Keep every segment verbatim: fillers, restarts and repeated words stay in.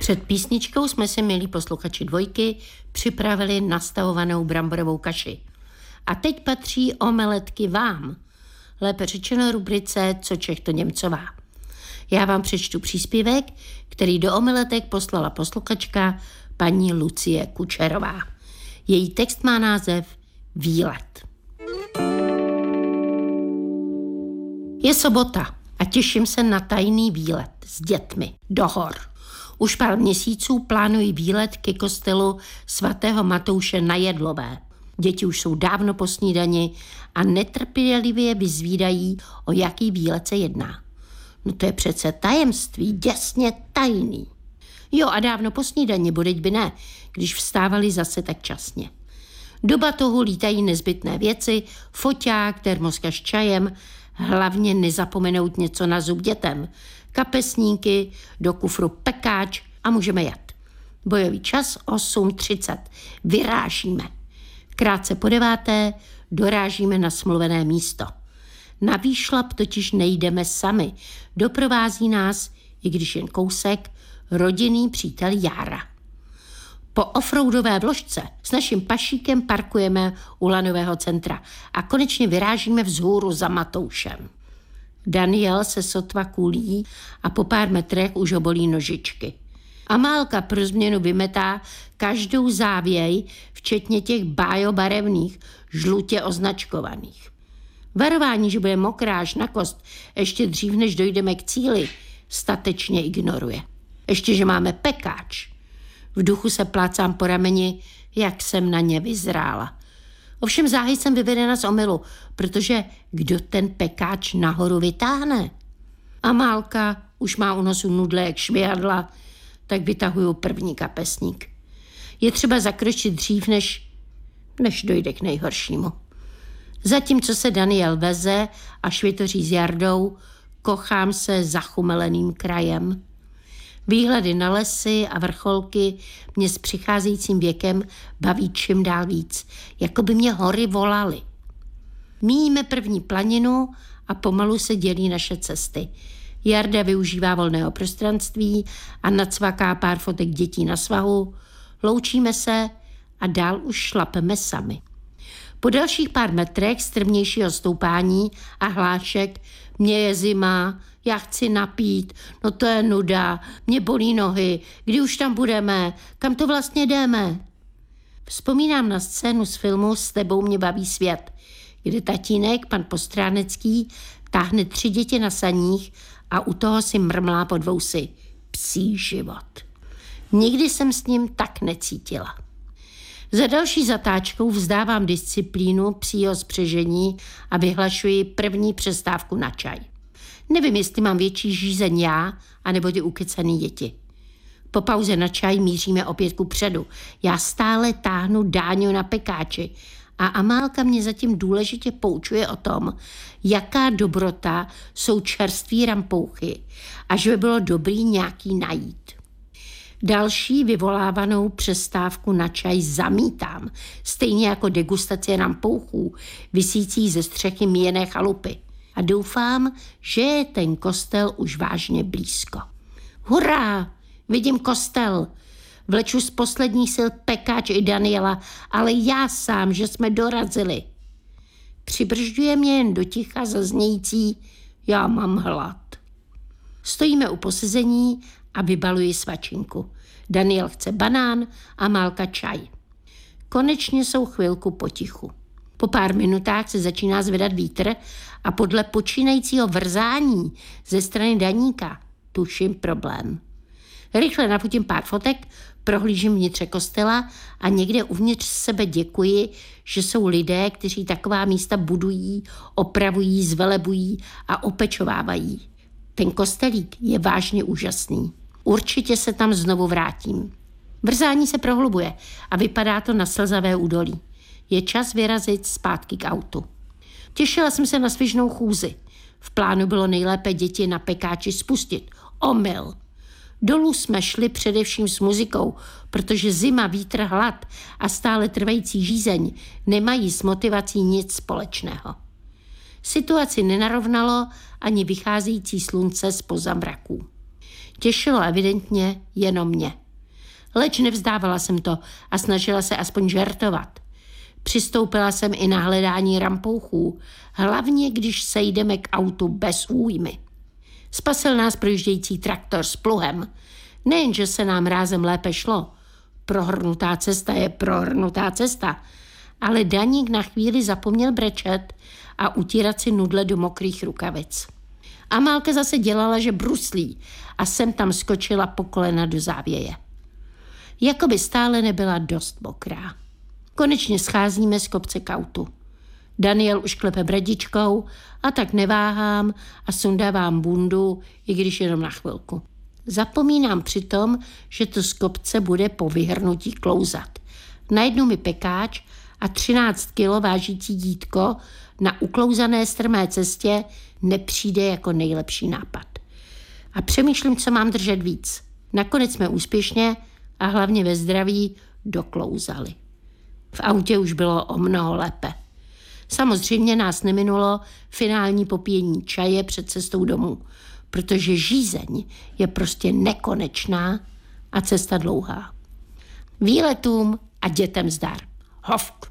Před písničkou jsme si, milí posluchači dvojky, připravili nastavovanou bramborovou kaši. A teď patří omeletky vám. Lépe řečeno rubrice Co Čech to Němcová. Já vám přečtu příspěvek, který do omeletek poslala posluchačka paní Lucie Kučerová. Její text má název Výlet. Je sobota a těším se na tajný výlet s dětmi do hor. Už pár měsíců plánuji výlet ke kostelu svatého Matouše na Jedlové. Děti už jsou dávno po snídani a netrpělivě vyzvídají, o jaký výlet se jedná. No to je přece tajemství, děsně tajný. Jo, a dávno po snídani, bodeť by ne, když vstávali zase tak časně. Do batohu lítají nezbytné věci, foťák, termoska s čajem, hlavně nezapomenout něco na zub dětem, kapesníky, do kufru pekáč a můžeme jet. Bojový čas osm třicet. Vyrážíme. Krátce po deváté dorážíme na smluvené místo. Na výšlap totiž nejdeme sami. Doprovází nás, i když jen kousek, rodinný přítel Jára. Po offroadové vložce s naším pašíkem parkujeme u lanového centra a konečně vyrážíme vzhůru za Matoušem. Daniel se sotva kulí a po pár metrech už ho bolí nožičky. Amálka pro změnu vymetá každou závěj, včetně těch bájobarevných, žlutě označkovaných. Varování, že bude mokrá až na kost, ještě dřív, než dojdeme k cíli, statečně ignoruje. Ještě, že máme pekáč. V duchu se plácám po rameni, jak jsem na ně vyzrála. Ovšem záhy jsem vyvedena z omylu, protože kdo ten pekáč nahoru vytáhne? Amálka už má u nosu nudle jak švihadla, tak vytahuju první kapesník. Je třeba zakročit dřív, než, než dojde k nejhoršímu. Zatímco se Daniel veze a švitoří s Jardou, kochám se zachumeleným krajem. Výhledy na lesy a vrcholky mě s přicházejícím věkem baví čím dál víc, jako by mě hory volaly. Míjíme první planinu a pomalu se dělí naše cesty. Jarda využívá volného prostranství a nacvaká pár fotek dětí na svahu, loučíme se a dál už šlapeme sami. Po dalších pár metrech strmnějšího stoupání a hlášek mě je zima, já chci napít, no to je nuda, mě bolí nohy, kdy už tam budeme, kam to vlastně jdeme? Vzpomínám na scénu z filmu S tebou mě baví svět, kde tatínek, pan Postránecký, táhne tři děti na saních a u toho si mrmlá pod vousy. Psí život. Nikdy jsem s ním tak necítila. Za další zatáčkou vzdávám disciplínu psího spřežení a vyhlašuji první přestávku na čaj. Nevím, jestli mám větší žízeň já, anebo ty ukecaný děti. Po pauze na čaj míříme opět ku předu. Já stále táhnu Dáňu na pekáči a Amálka mě zatím důležitě poučuje o tom, jaká dobrota jsou čerství rampouchy a že by bylo dobrý nějaký najít. Další vyvolávanou přestávku na čaj zamítám, stejně jako degustaci rampouchů, visící ze střechy míjené chalupy. A doufám, že je ten kostel už vážně blízko. Hurá, vidím kostel. Vleču z posledních sil pekáč i Daniela, ale já sám, že jsme dorazili. Přibržďuje mě jen do ticha zaznějící já mám hlad. Stojíme u posezení a vybaluji svačinku. Daniel chce banán a Málka čaj. Konečně jsou chvilku potichu. Po pár minutách se začíná zvedat vítr a podle počínajícího vrzání ze strany Daníka tuším problém. Rychle nafotím pár fotek, prohlížím vnitře kostela a někde uvnitř sebe děkuji, že jsou lidé, kteří taková místa budují, opravují, zvelebují a opečovávají. Ten kostelík je vážně úžasný. Určitě se tam znovu vrátím. Vrzání se prohlubuje a vypadá to na slzavé údolí. Je čas vyrazit zpátky k autu. Těšila jsem se na svižnou chůzi. V plánu bylo nejlépe děti na pekáči spustit. Omyl. Dolů jsme šli především s muzikou, protože zima, vítr, hlad a stále trvající žízeň nemají s motivací nic společného. Situaci nenarovnalo ani vycházející slunce zpoza mraků. Těšilo evidentně jenom mě. Leč nevzdávala jsem to a snažila se aspoň žertovat. Přistoupila jsem i na hledání rampouchů, hlavně když sejdeme k autu bez újmy. Spasil nás projíždějící traktor s pluhem. Nejenže se nám rázem lépe šlo, prohrnutá cesta je prohrnutá cesta, ale Daník na chvíli zapomněl brečet a utírat si nudle do mokrých rukavic. Amálka zase dělala, že bruslí a sem tam skočila po kolena do závěje. Jakoby stále nebyla dost mokrá. Konečně scházíme z kopce k autu. Daniel už klepe bradičkou a tak neváhám a sundávám bundu, i když jenom na chvilku. Zapomínám přitom, že to z kopce bude po vyhrnutí klouzat. Najednou mi pekáč a třináct kilo vážící dítko na uklouzané strmé cestě nepřijde jako nejlepší nápad. A přemýšlím, co mám držet víc. Nakonec jsme úspěšně a hlavně ve zdraví doklouzali. V autě už bylo o mnoho lépe. Samozřejmě nás neminulo finální popíjení čaje před cestou domů, protože žízeň je prostě nekonečná a cesta dlouhá. Výletům a dětem zdar. Hovk.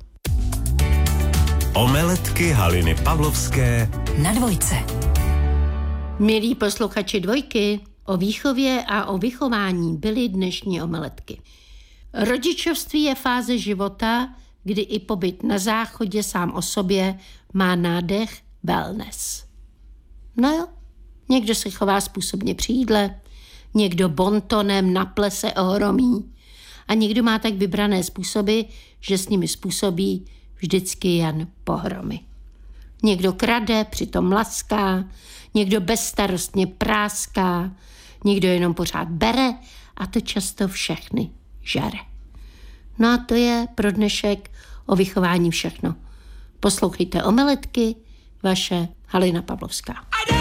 Omeletky Haliny Pavlovské na Dvojce. Milí posluchači Dvojky, o výchově a o vychování byly dnešní omeletky. Rodičovství je fáze života, kdy i pobyt na záchodě sám o sobě má nádech wellness. No jo, někdo se chová způsobně při jídle, někdo bontonem na plese ohromí a někdo má tak vybrané způsoby, že s nimi způsobí vždycky jen pohromy. Někdo krade, přitom laská, někdo bezstarostně práská, někdo jenom pořád bere a to často všechny žere. No a to je pro dnešek o vychování všechno. Poslouchejte Omeletky, vaše Halina Pavlovská.